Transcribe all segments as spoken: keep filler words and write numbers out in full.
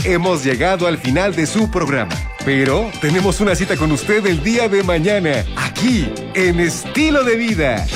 hemos llegado al final de su programa. Pero tenemos una cita con usted el día de mañana, aquí, en Estilo de Vida.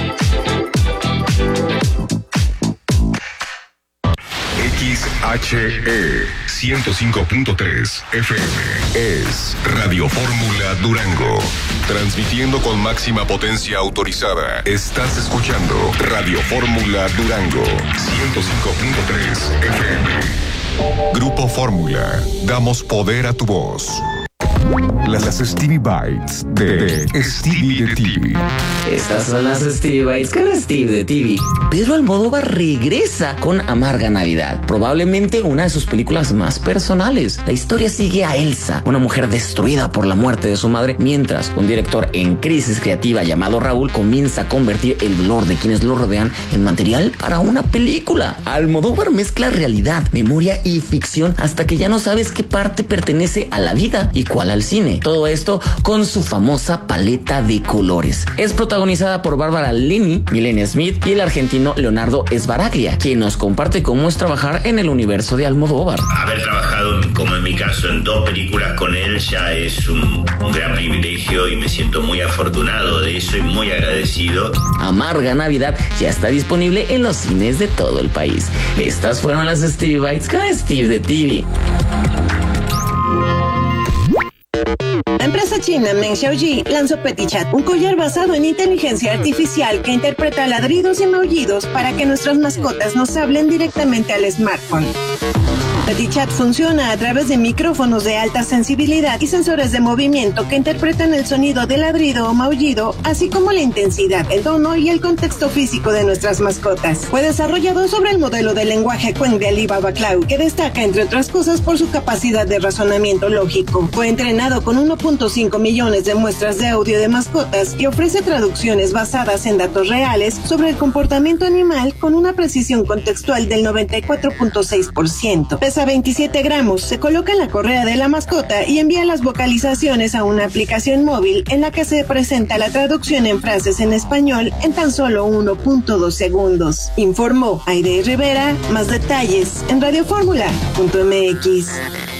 X H E ciento cinco punto tres F M es Radio Fórmula Durango. Transmitiendo con máxima potencia autorizada. Estás escuchando Radio Fórmula Durango ciento cinco punto tres F M. Grupo Fórmula. Damos poder a tu voz. Las Stevie Bites de Stevie de T V. Estas son las Stevie Bites con Steve de T V. Pedro Almodóvar regresa con Amarga Navidad, probablemente una de sus películas más personales. La historia sigue a Elsa, una mujer destruida por la muerte de su madre, mientras un director en crisis creativa llamado Raúl comienza a convertir el dolor de quienes lo rodean en material para una película. Almodóvar mezcla realidad, memoria y ficción hasta que ya no sabes qué parte pertenece a la vida y cuál al cine. Todo esto con su famosa paleta de colores. Es protagonizada por Bárbara Linney, Milena Smith y el argentino Leonardo Sbaraglia, quien nos comparte cómo es trabajar en el universo de Almodóvar. Haber trabajado, como en mi caso, en dos películas con él ya es un, un gran privilegio y me siento muy afortunado de eso y muy agradecido. Amarga Navidad ya está disponible en los cines de todo el país. Estas fueron las Stevie Bites con Steve de T V. La empresa china Meng Xiaoji lanzó PetiChat, un collar basado en inteligencia artificial que interpreta ladridos y maullidos para que nuestras mascotas nos hablen directamente al smartphone. PetiChat funciona a través de micrófonos de alta sensibilidad y sensores de movimiento que interpretan el sonido de ladrido o maullido, así como la intensidad, el tono y el contexto físico de nuestras mascotas. Fue desarrollado sobre el modelo de lenguaje Qwen de Alibaba Cloud, que destaca, entre otras cosas, por su capacidad de razonamiento lógico. Fue entrenado con uno punto cinco millones de muestras de audio de mascotas y ofrece traducciones basadas en datos reales sobre el comportamiento animal con una precisión contextual del noventa y cuatro punto seis por ciento. Pesa veintisiete gramos, se coloca en la correa de la mascota y envía las vocalizaciones a una aplicación móvil en la que se presenta la traducción en frases en español en tan solo uno punto dos segundos. Informó Aide Rivera. Más detalles en radiofórmula punto m x.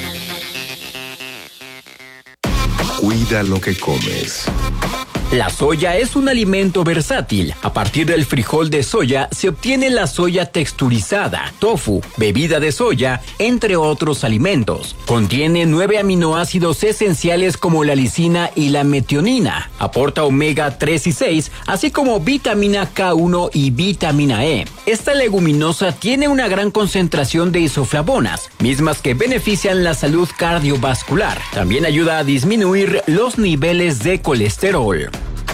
Cuida lo que comes. La soya es un alimento versátil. A partir del frijol de soya se obtiene la soya texturizada, tofu, bebida de soya, entre otros alimentos. Contiene nueve aminoácidos esenciales como la lisina y la metionina. Aporta omega tres y seis, así como vitamina K uno y vitamina E. Esta leguminosa tiene una gran concentración de isoflavonas, mismas que benefician la salud cardiovascular. También ayuda a disminuir los niveles de colesterol.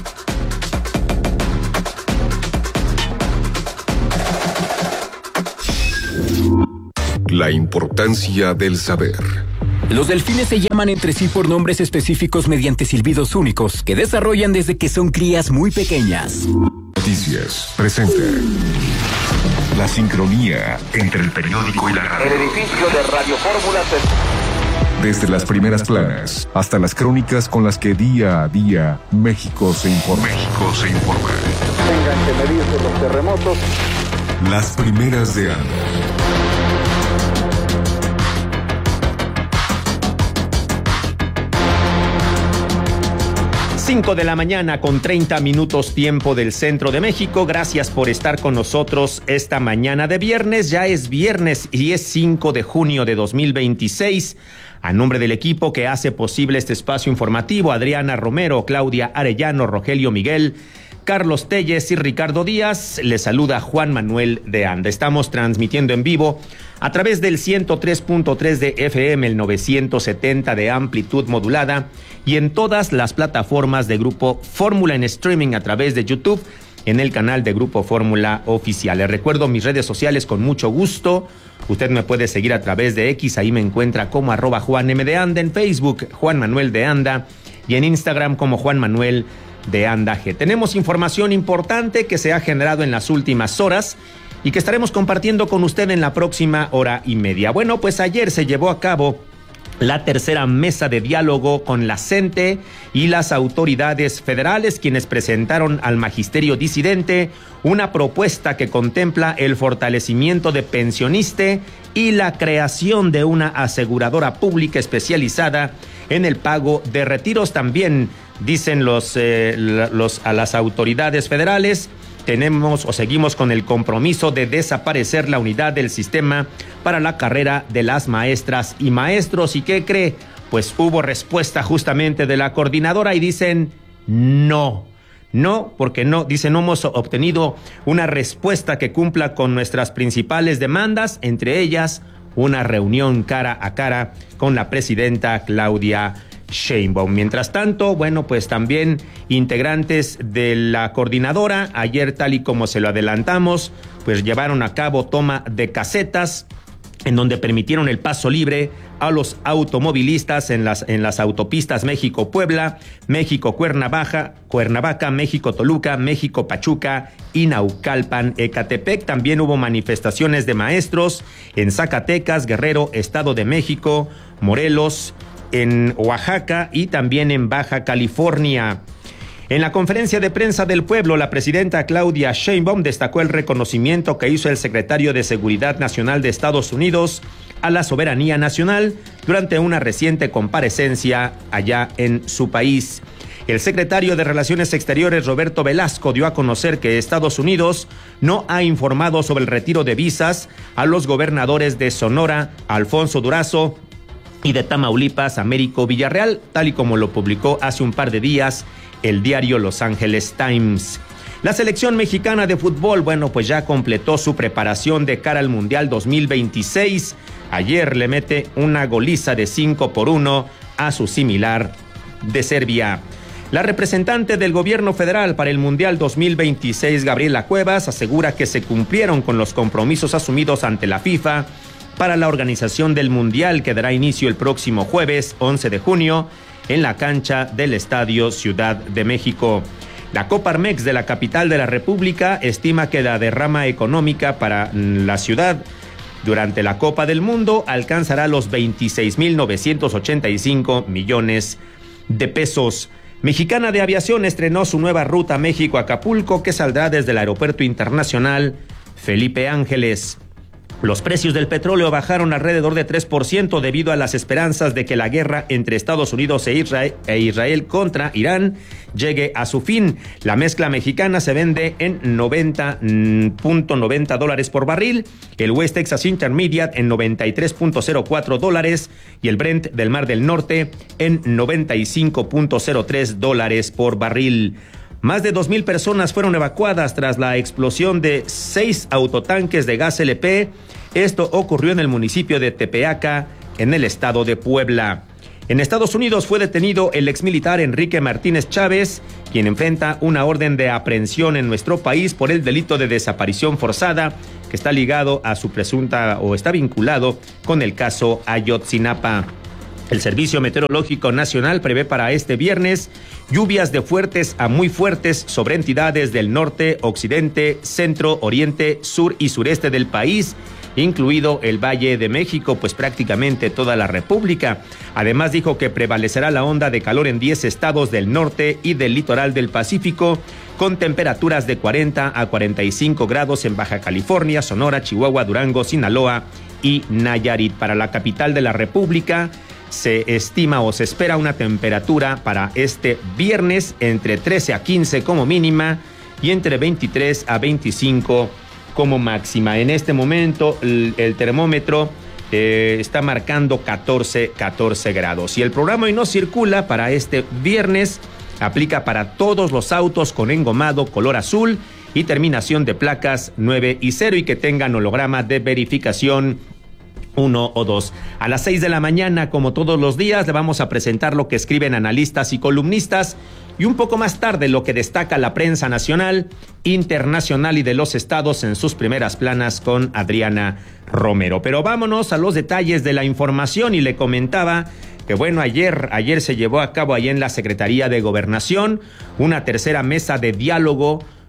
La importancia del saber. Los delfines se llaman entre sí por nombres específicos mediante silbidos únicos que desarrollan desde que son crías muy pequeñas. Noticias presenta la sincronía entre el periódico y la radio. El edificio de Radio Fórmula se... Desde las primeras planas hasta las crónicas con las que día a día México se informa. México se informa. Tengan que medirse los terremotos. Las primeras de Anda. cinco de la mañana con treinta minutos tiempo del centro de México. Gracias por estar con nosotros esta mañana de viernes. Ya es viernes y es cinco de junio de dos mil veintiséis. A nombre del equipo que hace posible este espacio informativo, Adriana Romero, Claudia Arellano, Rogelio Miguel, Carlos Telles y Ricardo Díaz, les saluda Juan Manuel de Anda. Estamos transmitiendo en vivo a través del ciento tres punto tres de F M, el novecientos setenta de amplitud modulada y en todas las plataformas de Grupo Fórmula en streaming a través de YouTube en el canal de Grupo Fórmula Oficial. Les recuerdo mis redes sociales con mucho gusto. Usted me puede seguir a través de X, ahí me encuentra como arroba Juan M de Anda, en Facebook Juan Manuel de Anda y en Instagram como Juan Manuel de Anda G. Tenemos información importante que se ha generado en las últimas horas y que estaremos compartiendo con usted en la próxima hora y media. Bueno, pues ayer se llevó a cabo la tercera mesa de diálogo con la C E N T E y las autoridades federales, quienes presentaron al magisterio disidente una propuesta que contempla el fortalecimiento de Pensioniste y la creación de una aseguradora pública especializada en el pago de retiros. También dicen los, eh, los a las autoridades federales: tenemos o seguimos con el compromiso de desaparecer la unidad del sistema para la carrera de las maestras y maestros. ¿Y qué cree? Pues hubo respuesta justamente de la coordinadora y dicen no. No, porque no, dicen, no hemos obtenido una respuesta que cumpla con nuestras principales demandas, entre ellas una reunión cara a cara con la presidenta Claudia Sheinbaum. Mientras tanto, bueno, pues también integrantes de la coordinadora, ayer, tal y como se lo adelantamos, pues llevaron a cabo toma de casetas en donde permitieron el paso libre a los automovilistas en las, en las autopistas México-Puebla, México-Cuernavaca, Cuernavaca, México-Toluca, México-Pachuca y Naucalpan-Ecatepec. También hubo manifestaciones de maestros en Zacatecas, Guerrero, Estado de México, Morelos, en Oaxaca y también en Baja California. En la conferencia de prensa del pueblo, la presidenta Claudia Sheinbaum destacó el reconocimiento que hizo el secretario de Seguridad Nacional de Estados Unidos a la soberanía nacional durante una reciente comparecencia allá en su país. El secretario de Relaciones Exteriores, Roberto Velasco, dio a conocer que Estados Unidos no ha informado sobre el retiro de visas a los gobernadores de Sonora, Alfonso Durazo, y de Tamaulipas, Américo Villarreal, tal y como lo publicó hace un par de días el diario Los Angeles Times. La selección mexicana de fútbol, bueno, pues ya completó su preparación de cara al Mundial dos mil veintiséis. Ayer le mete una goliza de cinco por uno a su similar de Serbia. La representante del gobierno federal para el Mundial dos mil veintiséis, Gabriela Cuevas, asegura que se cumplieron con los compromisos asumidos ante la FIFA para la organización del Mundial, que dará inicio el próximo jueves once de junio en la cancha del Estadio Ciudad de México. La Coparmex de la capital de la República estima que la derrama económica para la ciudad durante la Copa del Mundo alcanzará los veintiséis mil novecientos ochenta y cinco millones de pesos. Mexicana de Aviación estrenó su nueva ruta México-Acapulco, que saldrá desde el Aeropuerto Internacional Felipe Ángeles. Los precios del petróleo bajaron alrededor de tres por ciento debido a las esperanzas de que la guerra entre Estados Unidos e Israel, e Israel contra Irán llegue a su fin. La mezcla mexicana se vende en noventa punto noventa dólares por barril, el West Texas Intermediate en noventa y tres punto cero cuatro dólares y el Brent del Mar del Norte en noventa y cinco punto cero tres dólares por barril. Más de dos mil personas fueron evacuadas tras la explosión de seis autotanques de gas L P. Esto ocurrió en el municipio de Tepeaca, en el estado de Puebla. En Estados Unidos fue detenido el exmilitar Enrique Martínez Chávez, quien enfrenta una orden de aprehensión en nuestro país por el delito de desaparición forzada, que está ligado a su presunta o está vinculado con el caso Ayotzinapa. El Servicio Meteorológico Nacional prevé para este viernes lluvias de fuertes a muy fuertes sobre entidades del norte, occidente, centro, oriente, sur y sureste del país, incluido el Valle de México, pues prácticamente toda la República. Además dijo que prevalecerá la onda de calor en diez estados del norte y del litoral del Pacífico, con temperaturas de cuarenta a cuarenta y cinco grados en Baja California, Sonora, Chihuahua, Durango, Sinaloa y Nayarit. Para la capital de la República se estima o se espera una temperatura para este viernes entre trece a quince como mínima y entre veintitrés a veinticinco como máxima. En este momento el, el termómetro eh, está marcando catorce grados. Y el programa Hoy No Circula para este viernes aplica para todos los autos con engomado color azul y terminación de placas nueve y cero y que tengan holograma de verificación uno o dos. A las seis de la mañana, como todos los días, le vamos a presentar lo que escriben analistas y columnistas y un poco más tarde lo que destaca la prensa nacional, internacional y de los estados en sus primeras planas con Adriana Romero. Pero vámonos a los detalles de la información y le comentaba que bueno, ayer, ayer se llevó a cabo allá en la Secretaría de Gobernación una tercera mesa de diálogo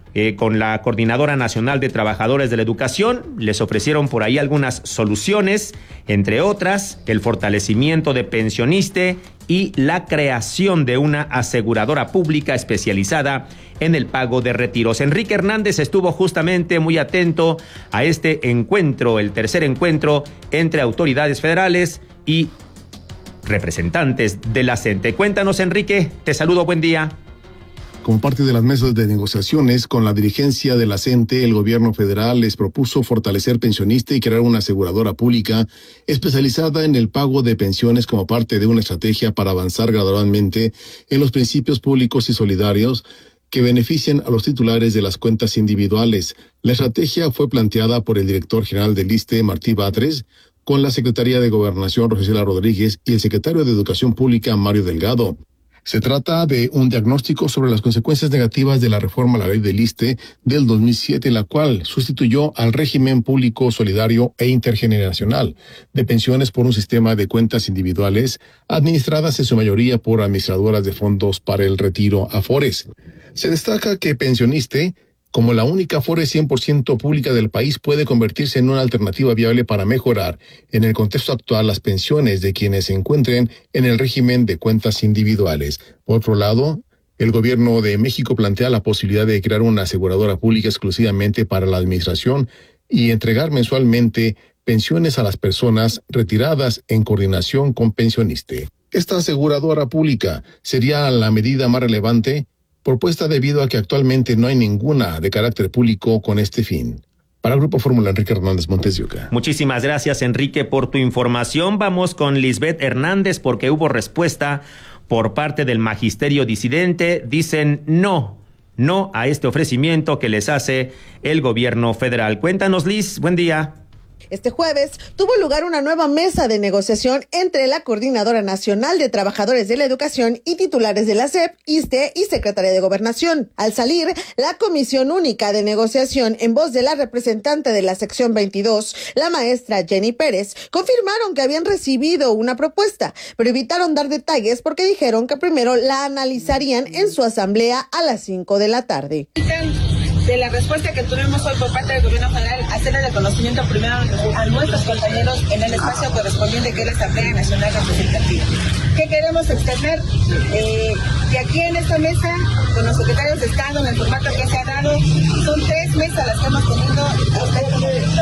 eh, con la Coordinadora Nacional de Trabajadores de la Educación. Les ofrecieron por ahí algunas soluciones, entre otras, el fortalecimiento de Pensioniste y la creación de una aseguradora pública especializada en el pago de retiros. Enrique Hernández estuvo justamente muy atento a este encuentro, el tercer encuentro entre autoridades federales y representantes de la CENTE. Cuéntanos, Enrique, te saludo, buen día. Como parte de las mesas de negociaciones con la dirigencia de la CENTE, el gobierno federal les propuso fortalecer Pensioniste y crear una aseguradora pública especializada en el pago de pensiones como parte de una estrategia para avanzar gradualmente en los principios públicos y solidarios que benefician a los titulares de las cuentas individuales. La estrategia fue planteada por el director general del ISSSTE, Martí Batres, con la Secretaría de Gobernación, Rosicela Rodríguez, y el secretario de Educación Pública, Mario Delgado. Se trata de un diagnóstico sobre las consecuencias negativas de la reforma a la ley del ISSSTE del dos mil siete, la cual sustituyó al régimen público solidario e intergeneracional de pensiones por un sistema de cuentas individuales administradas en su mayoría por administradoras de fondos para el retiro, Afores. Se destaca que Pensioniste, como la única Afore cien por ciento pública del país, puede convertirse en una alternativa viable para mejorar, en el contexto actual, las pensiones de quienes se encuentren en el régimen de cuentas individuales. Por otro lado, el gobierno de México plantea la posibilidad de crear una aseguradora pública exclusivamente para la administración y entregar mensualmente pensiones a las personas retiradas en coordinación con Pensioniste. Esta aseguradora pública sería la medida más relevante propuesta debido a que actualmente no hay ninguna de carácter público con este fin. Para Grupo Fórmula, Enrique Hernández, Montes de Oca. Muchísimas gracias, Enrique, por tu información. Vamos con Lisbeth Hernández porque hubo respuesta por parte del magisterio disidente. Dicen no, no a este ofrecimiento que les hace el gobierno federal. Cuéntanos, Liz, buen día. Este jueves tuvo lugar una nueva mesa de negociación entre la Coordinadora Nacional de Trabajadores de la Educación y titulares de la S E P, ISSSTE y Secretaría de Gobernación. Al salir, la Comisión Única de Negociación, en voz de la representante de la sección veintidós, la maestra Jenny Pérez, confirmaron que habían recibido una propuesta, pero evitaron dar detalles porque dijeron que primero la analizarían en su asamblea a las cinco de la tarde. De la respuesta que tuvimos hoy por parte del gobierno federal, hacer el reconocimiento primero a nuestros compañeros en el espacio correspondiente que es la Asamblea Nacional Representativa. ¿Qué queremos externar? Eh, que aquí en esta mesa, con los secretarios de Estado, en el formato que se ha dado, son tres mesas las que hemos tenido hasta este momento.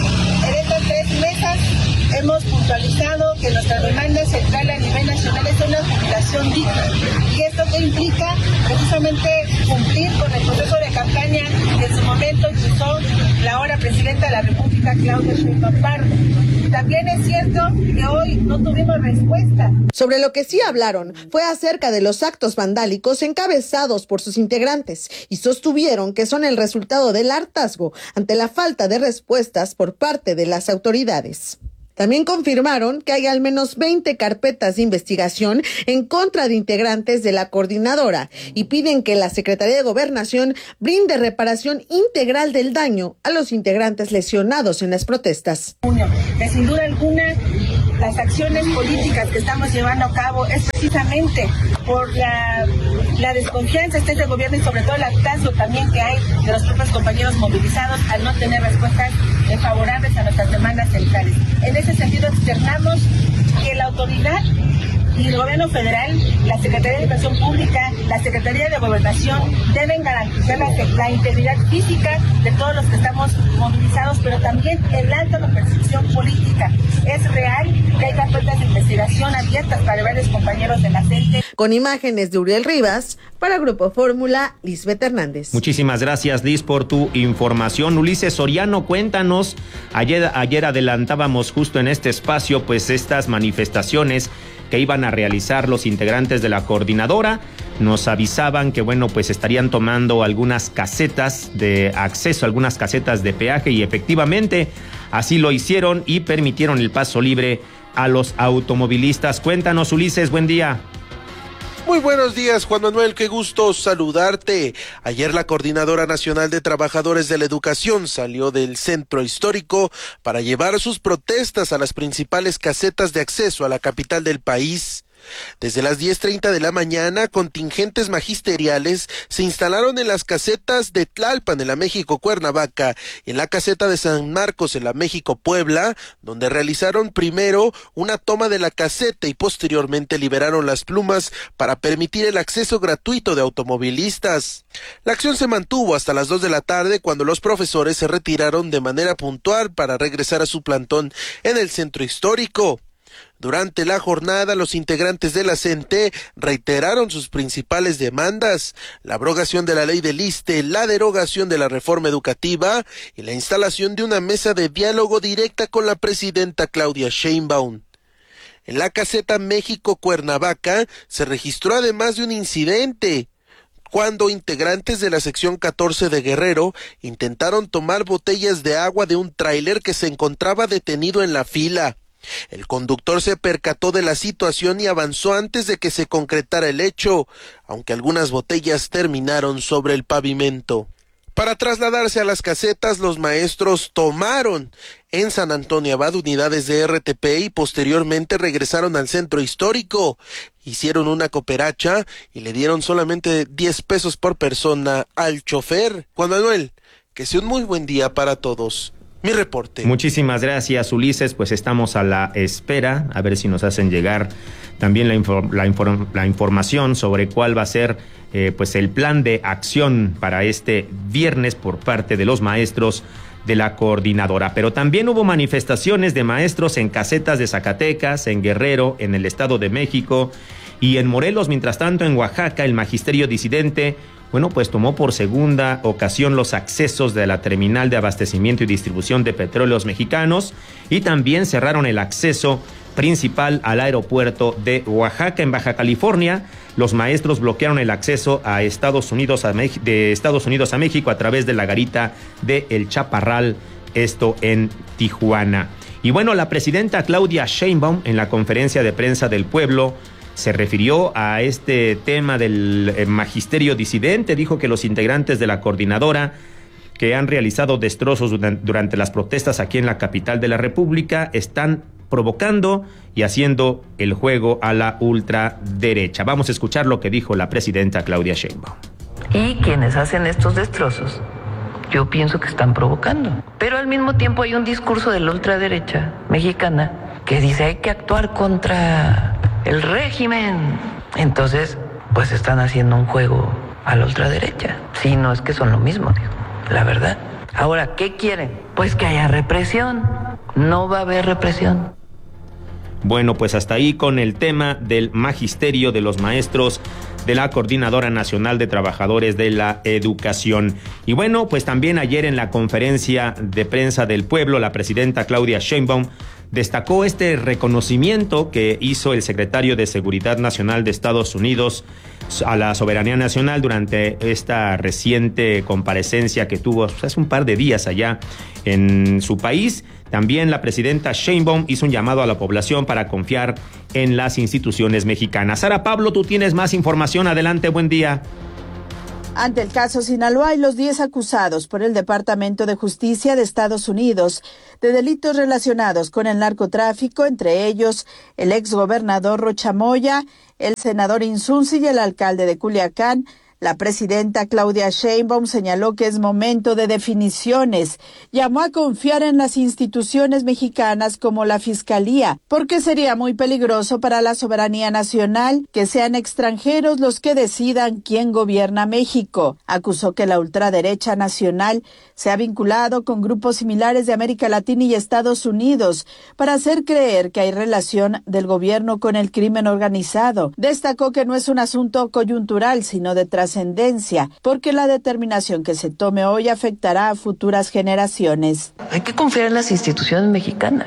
En estas tres mesas hemos puntualizado que nuestra demanda central a nivel nacional es una jubilación digna. ¿Y esto qué implica? Precisamente cumplir con el proceso de campaña que en su momento impulsó la ahora presidenta de la República, Claudia Sheinbaum Pardo. También es cierto que hoy no tuvimos respuesta. Sobre lo que sí hablaron fue acerca de los actos vandálicos encabezados por sus integrantes y sostuvieron que son el resultado del hartazgo ante la falta de respuestas por parte de las autoridades. También confirmaron que hay al menos veinte carpetas de investigación en contra de integrantes de la coordinadora y piden que la Secretaría de Gobernación brinde reparación integral del daño a los integrantes lesionados en las protestas. Que sin duda alguna las acciones políticas que estamos llevando a cabo es precisamente por la, la desconfianza este del gobierno y sobre todo el hartazgo también que hay de los propios compañeros movilizados al no tener respuestas favorables a nuestras demandas centrales. En ese sentido externamos que la autoridad y el gobierno federal, la Secretaría de Educación Pública, la Secretaría de Gobernación deben garantizar la, la integridad física de todos los que estamos movilizados, pero también el alto de percepción política. Es real que hay carpetas de investigación abiertas para varios compañeros de la CENTE. Con imágenes de Uriel Rivas, para Grupo Fórmula, Lisbeth Hernández. Muchísimas gracias, Liz, por tu información. Ulises Soriano, cuéntanos. Ayer, ayer adelantábamos justo en este espacio, pues estas manifestaciones que iban a realizar los integrantes de la coordinadora. Nos avisaban que, bueno, pues estarían tomando algunas casetas de acceso, algunas casetas de peaje, y efectivamente así lo hicieron y permitieron el paso libre a los automovilistas. Cuéntanos, Ulises, buen día. Muy buenos días, Juan Manuel, qué gusto saludarte. Ayer la Coordinadora Nacional de Trabajadores de la Educación salió del centro histórico para llevar sus protestas a las principales casetas de acceso a la capital del país. Desde las diez treinta de la mañana, contingentes magisteriales se instalaron en las casetas de Tlalpan, en la México-Cuernavaca, y en la caseta de San Marcos, en la México-Puebla, donde realizaron primero una toma de la caseta y posteriormente liberaron las plumas para permitir el acceso gratuito de automovilistas. La acción se mantuvo hasta las dos de la tarde, cuando los profesores se retiraron de manera puntual para regresar a su plantón en el centro histórico. Durante la jornada, los integrantes de la C E N T E reiteraron sus principales demandas: la abrogación de la ley del ISSSTE, la derogación de la reforma educativa y la instalación de una mesa de diálogo directa con la presidenta Claudia Sheinbaum. En la caseta México-Cuernavaca se registró además de un incidente, cuando integrantes de la sección catorce de Guerrero intentaron tomar botellas de agua de un tráiler que se encontraba detenido en la fila. El conductor se percató de la situación y avanzó antes de que se concretara el hecho, aunque algunas botellas terminaron sobre el pavimento. Para trasladarse a las casetas, los maestros tomaron en San Antonio Abad unidades de R T P y posteriormente regresaron al centro histórico. Hicieron una cooperacha y le dieron solamente diez pesos por persona al chofer. Juan Manuel, que sea un muy buen día para todos. Mi reporte. Muchísimas gracias, Ulises. Pues estamos a la espera, a ver si nos hacen llegar también la, inform- la, inform- la información sobre cuál va a ser eh, pues el plan de acción para este viernes por parte de los maestros de la coordinadora. Pero también hubo manifestaciones de maestros en casetas de Zacatecas, en Guerrero, en el Estado de México y en Morelos. Mientras tanto, en Oaxaca, el magisterio disidente bueno, pues tomó por segunda ocasión los accesos de la terminal de abastecimiento y distribución de petróleos mexicanos y también cerraron el acceso principal al aeropuerto de Oaxaca. En Baja California, los maestros bloquearon el acceso a Estados Unidos a Mex- de Estados Unidos a México a través de la garita de El Chaparral, esto en Tijuana. Y bueno, la presidenta Claudia Sheinbaum, en la conferencia de prensa del pueblo, se refirió a este tema del magisterio disidente. Dijo que los integrantes de la coordinadora que han realizado destrozos durante las protestas aquí en la capital de la República están provocando y haciendo el juego a la ultraderecha. Vamos a escuchar lo que dijo la presidenta Claudia Sheinbaum. Y quienes hacen estos destrozos, yo pienso que están provocando. Pero al mismo tiempo hay un discurso de la ultraderecha mexicana que dice hay que actuar contra el régimen. Entonces, pues están haciendo un juego a la ultraderecha. Sí, no es que son lo mismo, digo, la verdad. Ahora, ¿qué quieren? Pues que haya represión. No va a haber represión. Bueno, pues hasta ahí con el tema del magisterio de los maestros de la Coordinadora Nacional de Trabajadores de la Educación. Y bueno, pues también ayer en la conferencia de prensa del pueblo, la presidenta Claudia Sheinbaum destacó este reconocimiento que hizo el secretario de Seguridad Nacional de Estados Unidos a la soberanía nacional durante esta reciente comparecencia que tuvo hace un par de días allá en su país. También la presidenta Sheinbaum hizo un llamado a la población para confiar en las instituciones mexicanas. Sara Pablo, tú tienes más información. Adelante, buen día. Ante el caso Sinaloa y los diez acusados por el Departamento de Justicia de Estados Unidos de delitos relacionados con el narcotráfico, entre ellos el exgobernador Rocha Moya, el senador Insunzi y el alcalde de Culiacán, la presidenta Claudia Sheinbaum señaló que es momento de definiciones. Llamó a confiar en las instituciones mexicanas como la Fiscalía, porque sería muy peligroso para la soberanía nacional que sean extranjeros los que decidan quién gobierna México. Acusó que la ultraderecha nacional se ha vinculado con grupos similares de América Latina y Estados Unidos para hacer creer que hay relación del gobierno con el crimen organizado. Destacó que no es un asunto coyuntural, sino de trascendencia, porque la determinación que se tome hoy afectará a futuras generaciones. Hay que confiar en las instituciones mexicanas.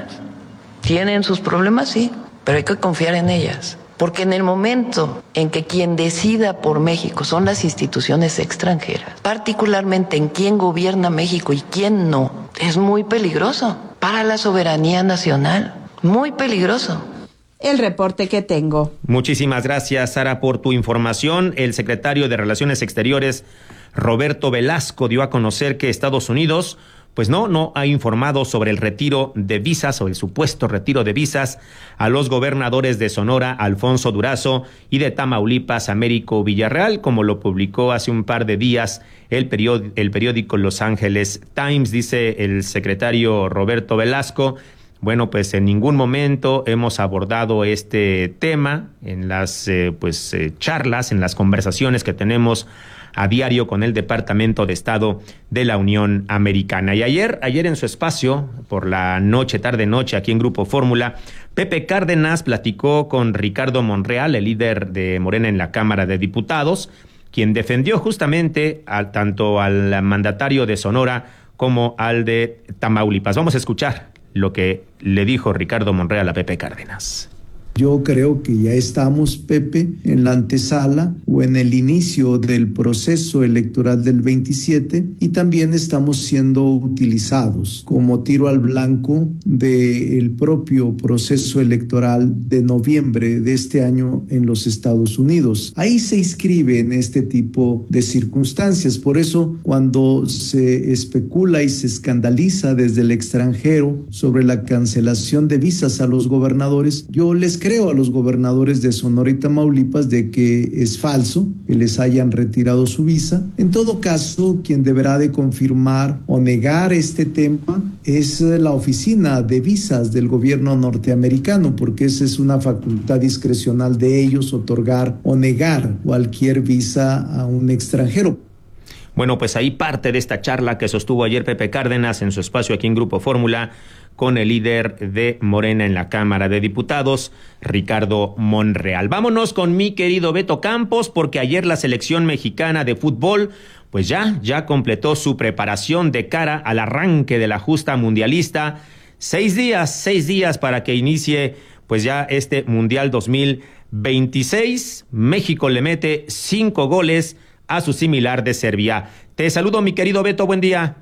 Tienen sus problemas, sí, pero hay que confiar en ellas. Porque en el momento en que quien decida por México son las instituciones extranjeras, particularmente en quién gobierna México y quién no, es muy peligroso para la soberanía nacional. Muy peligroso. El reporte que tengo. Muchísimas gracias, Sara, por tu información. El secretario de Relaciones Exteriores, Roberto Velasco, dio a conocer que Estados Unidos pues no, no ha informado sobre el retiro de visas o el supuesto retiro de visas a los gobernadores de Sonora, Alfonso Durazo, y de Tamaulipas, Américo Villarreal, como lo publicó hace un par de días el periódico, el periódico Los Angeles Times. Dice el secretario Roberto Velasco: bueno, pues en ningún momento hemos abordado este tema en las eh, pues eh, charlas, en las conversaciones que tenemos a diario con el Departamento de Estado de la Unión Americana. Y ayer, ayer en su espacio, por la noche, tarde noche, aquí en Grupo Fórmula, Pepe Cárdenas platicó con Ricardo Monreal, el líder de Morena en la Cámara de Diputados, quien defendió justamente a, tanto al mandatario de Sonora como al de Tamaulipas. Vamos a escuchar lo que le dijo Ricardo Monreal a Pepe Cárdenas. Yo creo que ya estamos, Pepe, en la antesala o en el inicio del proceso electoral del veintisiete, y también estamos siendo utilizados como tiro al blanco del propio proceso electoral de noviembre de este año en los Estados Unidos. Ahí se inscribe en este tipo de circunstancias. Por eso, cuando se especula y se escandaliza desde el extranjero sobre la cancelación de visas a los gobernadores, yo les creo a los gobernadores de Sonora y Tamaulipas de que es falso que les hayan retirado su visa. En todo caso, quien deberá de confirmar o negar este tema es la oficina de visas del gobierno norteamericano, porque esa es una facultad discrecional de ellos, otorgar o negar cualquier visa a un extranjero. Bueno, pues ahí parte de esta charla que sostuvo ayer Pepe Cárdenas en su espacio aquí en Grupo Fórmula con el líder de Morena en la Cámara de Diputados, Ricardo Monreal. Vámonos con mi querido Beto Campos, porque ayer la selección mexicana de fútbol pues ya, ya completó su preparación de cara al arranque de la justa mundialista. Seis días, seis días para que inicie pues ya este Mundial dos mil veintiséis. México le mete cinco goles a su similar de Serbia. Te saludo, mi querido Beto, buen día.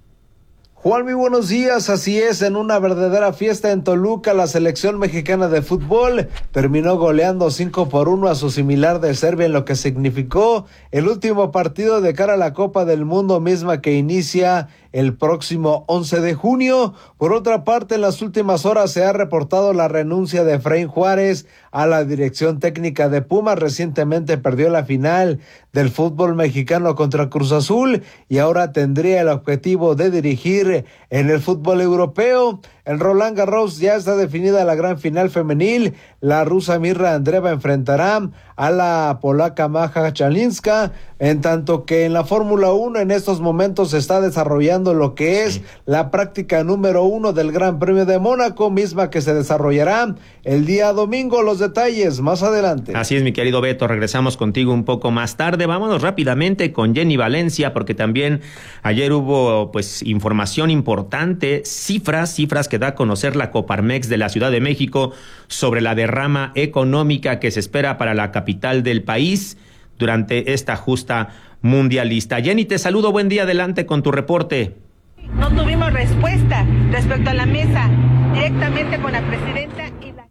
Juan, muy buenos días. Así es, en una verdadera fiesta en Toluca, la selección mexicana de fútbol terminó goleando cinco por uno a su similar de Serbia, en lo que significó el último partido de cara a la Copa del Mundo, misma que inicia el próximo once de junio. Por otra parte, en las últimas horas se ha reportado la renuncia de Efraín Juárez a la dirección técnica de Pumas. Recientemente perdió la final del fútbol mexicano contra Cruz Azul y ahora tendría el objetivo de dirigir en el fútbol europeo. En Roland Garros ya está definida la gran final femenil. La rusa Mirra Andreeva enfrentará a la polaca Maja Chalinska, en tanto que en la Fórmula uno en estos momentos se está desarrollando lo que es la práctica número uno del Gran Premio de Mónaco, misma que se desarrollará el día domingo. Los detalles más adelante. Así es, mi querido Beto, regresamos contigo un poco más tarde. Vámonos rápidamente con Jenny Valencia, porque también ayer hubo pues información importante, cifras, cifras que da a conocer la Coparmex de la Ciudad de México sobre la derrama económica que se espera para la capital del país durante esta justa mundialista. Jenny, te saludo, buen día, adelante con tu reporte. No tuvimos respuesta respecto a la mesa directamente con la presidenta y la...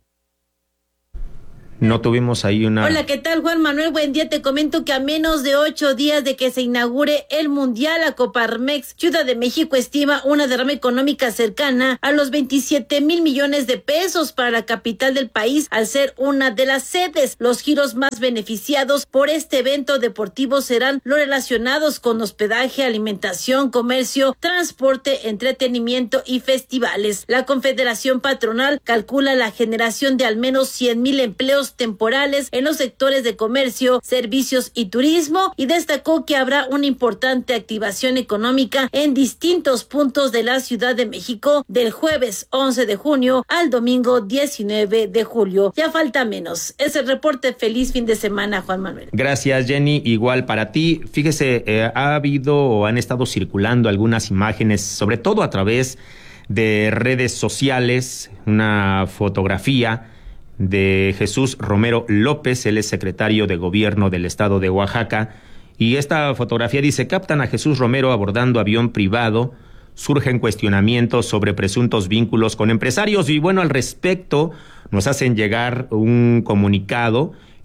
No tuvimos ahí una... Hola, ¿qué tal, Juan Manuel? Buen día. Te comento que a menos de ocho días de que se inaugure el Mundial, la Coparmex Ciudad de México estima una derrama económica cercana a los veintisiete mil millones de pesos para la capital del país, al ser una de las sedes. Los giros más beneficiados por este evento deportivo serán los relacionados con hospedaje, alimentación, comercio, transporte, entretenimiento y festivales. La Confederación Patronal calcula la generación de al menos cien mil empleos temporales en los sectores de comercio, servicios y turismo, y destacó que habrá una importante activación económica en distintos puntos de la Ciudad de México del jueves once de junio al domingo diecinueve de julio. Ya falta menos. Es el reporte. Feliz fin de semana, Juan Manuel. Gracias, Jenny. Igual para ti. Fíjese, eh, ha habido o han estado circulando algunas imágenes, sobre todo a través de redes sociales, una fotografía de Jesús Romero López. Él es secretario de Gobierno del Estado de Oaxaca, y esta fotografía dice: captan a Jesús Romero abordando avión privado, surgen cuestionamientos sobre presuntos vínculos con empresarios. Y bueno, al respecto nos hacen llegar un comunicado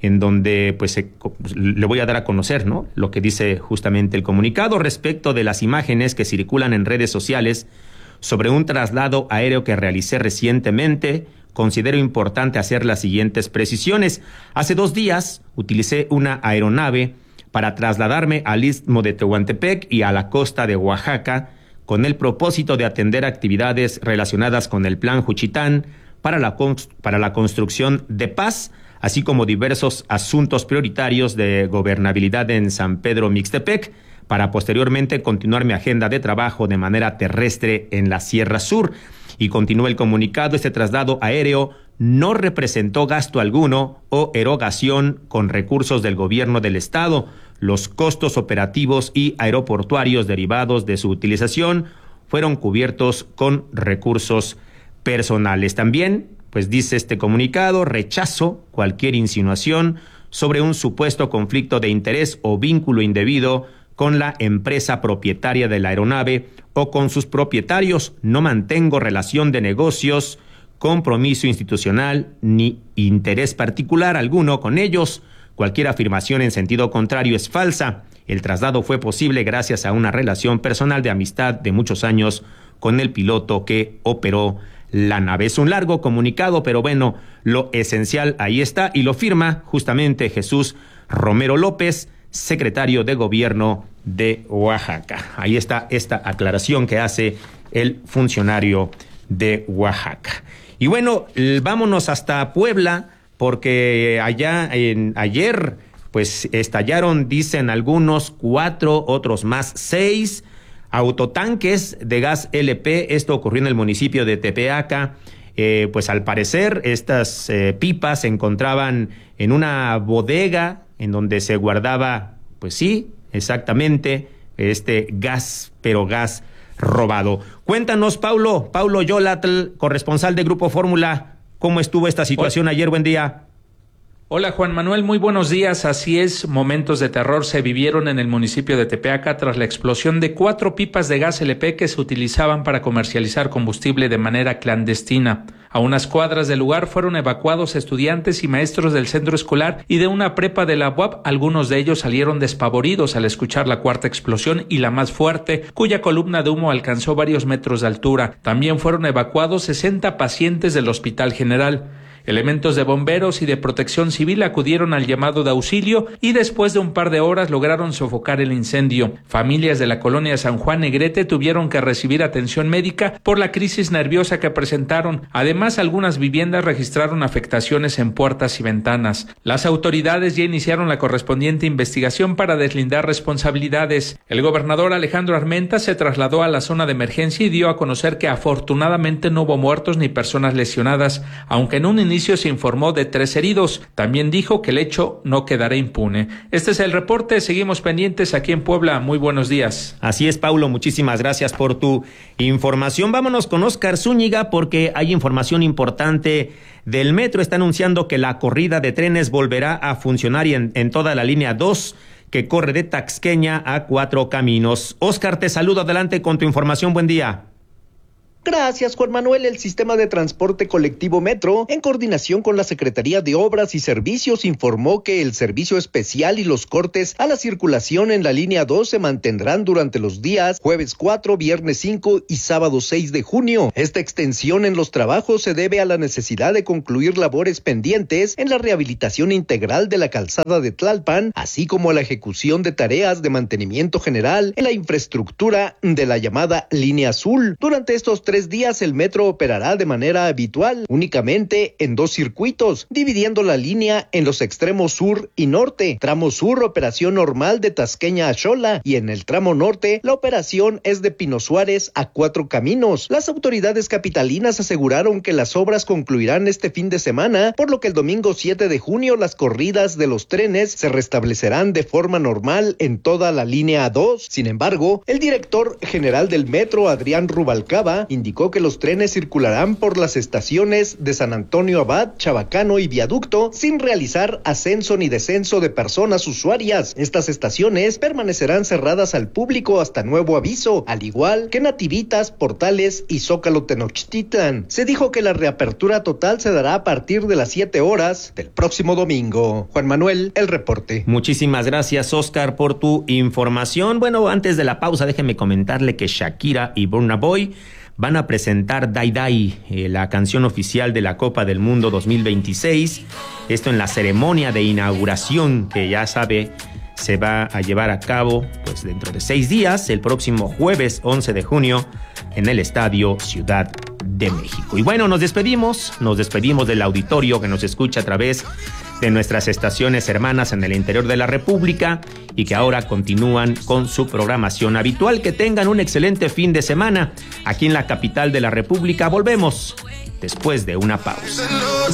en donde pues se, le voy a dar a conocer, ¿no?, lo que dice justamente el comunicado respecto de las imágenes que circulan en redes sociales sobre un traslado aéreo que realicé recientemente. Considero importante hacer las siguientes precisiones. Hace dos días utilicé una aeronave para trasladarme al Istmo de Tehuantepec y a la costa de Oaxaca con el propósito de atender actividades relacionadas con el Plan Juchitán para la, para la construcción de paz, así como diversos asuntos prioritarios de gobernabilidad en San Pedro Mixtepec, para posteriormente continuar mi agenda de trabajo de manera terrestre en la Sierra Sur. Y continúa el comunicado: este traslado aéreo no representó gasto alguno o erogación con recursos del gobierno del estado. Los costos operativos y aeroportuarios derivados de su utilización fueron cubiertos con recursos personales. También, pues dice este comunicado, rechazo cualquier insinuación sobre un supuesto conflicto de interés o vínculo indebido con la empresa propietaria de la aeronave o con sus propietarios. No mantengo relación de negocios, compromiso institucional ni interés particular alguno con ellos. Cualquier afirmación en sentido contrario es falsa. El traslado fue posible gracias a una relación personal de amistad de muchos años con el piloto que operó la nave. Es un largo comunicado, pero bueno, lo esencial ahí está y lo firma justamente Jesús Romero López, secretario de Gobierno de Oaxaca. Ahí está esta aclaración que hace el funcionario de Oaxaca. Y bueno, vámonos hasta Puebla, porque allá en ayer pues estallaron, dicen algunos, cuatro, otros más seis autotanques de gas L P. Esto ocurrió en el municipio de Tepeaca. Eh, pues al parecer estas eh, pipas se encontraban en una bodega en donde se guardaba, pues sí, exactamente, este gas, pero gas robado. Cuéntanos, Paulo, Paulo Yolatl, corresponsal de Grupo Fórmula, ¿cómo estuvo esta situación ayer? Buen día. Hola Juan Manuel, muy buenos días. Así es, momentos de terror se vivieron en el municipio de Tepeaca tras la explosión de cuatro pipas de gas L P que se utilizaban para comercializar combustible de manera clandestina. A unas cuadras del lugar fueron evacuados estudiantes y maestros del centro escolar y de una prepa de la U A P. Algunos de ellos salieron despavoridos al escuchar la cuarta explosión y la más fuerte, cuya columna de humo alcanzó varios metros de altura. También fueron evacuados sesenta pacientes del Hospital General. Elementos de bomberos y de protección civil acudieron al llamado de auxilio y después de un par de horas lograron sofocar el incendio. Familias de la colonia San Juan Negrete tuvieron que recibir atención médica por la crisis nerviosa que presentaron. Además, algunas viviendas registraron afectaciones en puertas y ventanas. Las autoridades ya iniciaron la correspondiente investigación para deslindar responsabilidades. El gobernador Alejandro Armenta se trasladó a la zona de emergencia y dio a conocer que afortunadamente no hubo muertos ni personas lesionadas, aunque en un inicio se informó de tres heridos. También dijo que el hecho no quedará impune. Este es el reporte, seguimos pendientes aquí en Puebla. Muy buenos días. Así es, Paulo, muchísimas gracias por tu información. Vámonos con Óscar Zúñiga porque hay información importante del metro. Está anunciando que la corrida de trenes volverá a funcionar en, en toda la línea dos que corre de Taxqueña a Cuatro Caminos. Óscar, te saludo, adelante con tu información, buen día. Gracias, Juan Manuel. El sistema de transporte colectivo Metro, en coordinación con la Secretaría de Obras y Servicios, informó que el servicio especial y los cortes a la circulación en la línea dos se mantendrán durante los días jueves cuatro, viernes cinco y sábado seis de junio. Esta extensión en los trabajos se debe a la necesidad de concluir labores pendientes en la rehabilitación integral de la calzada de Tlalpan, así como a la ejecución de tareas de mantenimiento general en la infraestructura de la llamada línea azul. Durante estos tres días el metro operará de manera habitual, únicamente en dos circuitos, dividiendo la línea en los extremos sur y norte. Tramo sur, operación normal de Tasqueña a Xola, y en el tramo norte, la operación es de Pino Suárez a Cuatro Caminos. Las autoridades capitalinas aseguraron que las obras concluirán este fin de semana, por lo que el domingo siete de junio las corridas de los trenes se restablecerán de forma normal en toda la línea dos. Sin embargo, el director general del metro, Adrián Rubalcaba, indicó que los trenes circularán por las estaciones de San Antonio Abad, Chabacano y Viaducto sin realizar ascenso ni descenso de personas usuarias. Estas estaciones permanecerán cerradas al público hasta nuevo aviso, al igual que Nativitas, Portales y Zócalo Tenochtitlan. Se dijo que la reapertura total se dará a partir de las siete horas del próximo domingo. Juan Manuel, el reporte. Muchísimas gracias, Oscar, por tu información. Bueno, antes de la pausa, déjeme comentarle que Shakira y Burna Boy van a presentar Dai Dai, eh, la canción oficial de la Copa del Mundo dos mil veintiséis. Esto en la ceremonia de inauguración que ya sabe se va a llevar a cabo pues dentro de seis días, el próximo jueves once de junio, en el Estadio Ciudad de México. Y bueno, nos despedimos, nos despedimos del auditorio que nos escucha a través de nuestras estaciones hermanas en el interior de la República y que ahora continúan con su programación habitual. Que tengan un excelente fin de semana aquí en la capital de la República. Volvemos después de una pausa.